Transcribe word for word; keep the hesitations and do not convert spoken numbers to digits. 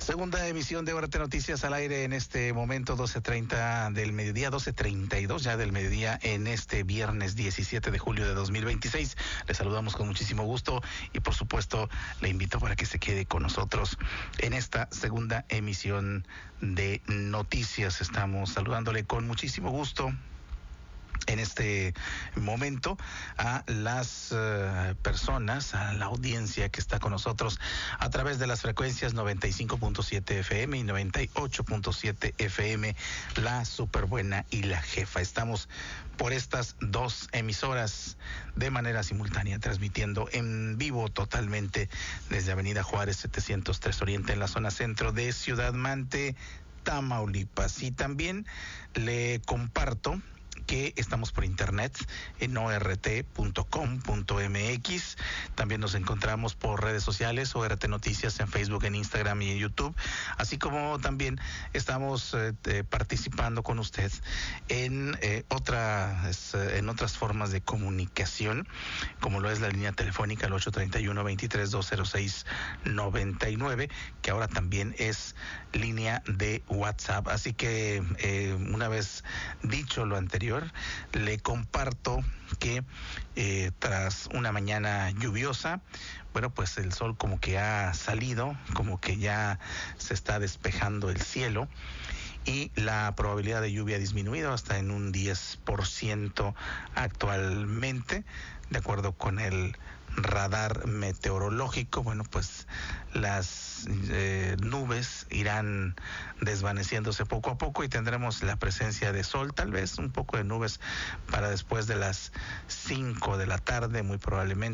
Segunda emisión de Hora de Noticias al aire en este momento, doce treinta del mediodía, doce treinta y dos ya del mediodía en este viernes diecisiete de julio de dos mil veintiséis. Le saludamos con muchísimo gusto y por supuesto le invito para que se quede con nosotros en esta segunda emisión de noticias. Estamos saludándole con muchísimo gusto en este momento a las uh, personas, a la audiencia que está con nosotros a través de las frecuencias noventa y cinco punto siete F M y noventa y ocho punto siete F M, La Superbuena y La Jefa. Estamos por estas dos emisoras de manera simultánea, transmitiendo en vivo totalmente desde Avenida Juárez setecientos tres Oriente en la zona centro de Ciudad Mante, Tamaulipas. Y también le comparto que estamos por internet en o r t punto com punto m x. También nos encontramos por redes sociales, O R T Noticias en Facebook, en Instagram y en YouTube, así como también estamos eh, eh, participando con usted en eh, otras en otras formas de comunicación, como lo es la línea telefónica al ocho treinta y uno, veintitrés, doscientos seis, noventa y nueve, que ahora también es línea de WhatsApp. Así que eh, una vez dicho lo anterior, le comparto que eh, tras una mañana lluviosa, bueno, pues el sol como que ha salido, como que ya se está despejando el cielo y la probabilidad de lluvia ha disminuido hasta en un diez por ciento actualmente, de acuerdo con el radar meteorológico. Bueno, pues las eh, nubes irán desvaneciéndose poco a poco y tendremos la presencia de sol, tal vez un poco de nubes para después de las cinco de la tarde, muy probablemente.